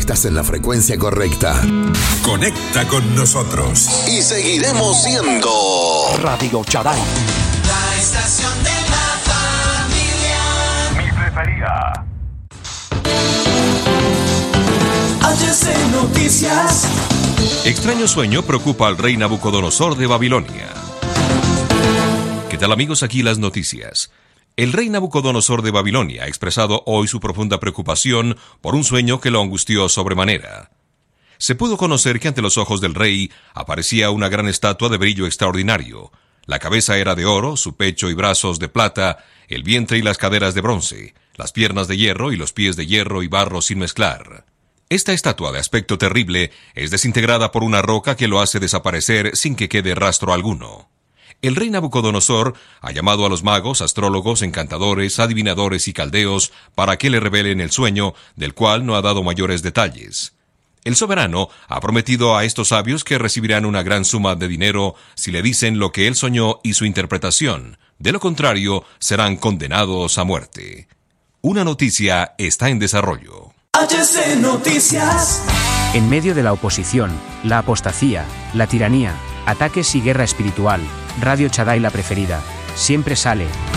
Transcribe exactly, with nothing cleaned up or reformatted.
Estás en la frecuencia correcta. Conecta con nosotros. Y seguiremos siendo Radio Chaday. La estación de la familia. Mi preferida. H C Noticias. Extraño sueño preocupa al rey Nabucodonosor de Babilonia. ¿Qué tal, amigos? Aquí las noticias. El rey Nabucodonosor de Babilonia ha expresado hoy su profunda preocupación por un sueño que lo angustió sobremanera. Se pudo conocer que ante los ojos del rey aparecía una gran estatua de brillo extraordinario. La cabeza era de oro, su pecho y brazos de plata, el vientre y las caderas de bronce, las piernas de hierro y los pies de hierro y barro sin mezclar. Esta estatua de aspecto terrible es desintegrada por una roca que lo hace desaparecer sin que quede rastro alguno. El rey Nabucodonosor ha llamado a los magos, astrólogos, encantadores, adivinadores y caldeos para que le revelen el sueño, del cual no ha dado mayores detalles. El soberano ha prometido a estos sabios que recibirán una gran suma de dinero si le dicen lo que él soñó y su interpretación. De lo contrario, serán condenados a muerte. Una noticia está en desarrollo. H C Noticias. En medio de la oposición, la apostasía, la tiranía, ataques y guerra espiritual, Radio Chaday la preferida, siempre sale